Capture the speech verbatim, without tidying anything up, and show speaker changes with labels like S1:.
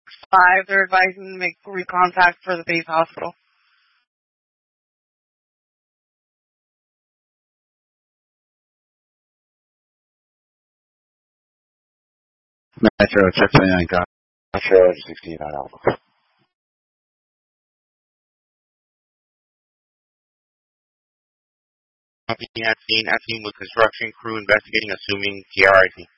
S1: five, they're advising to make recontact for the base hospital.
S2: Metro, check twenty-nine, got Metro sixty-nine Alpha.
S3: Copy at scene, at scene with construction crew investigating, assuming T R I P.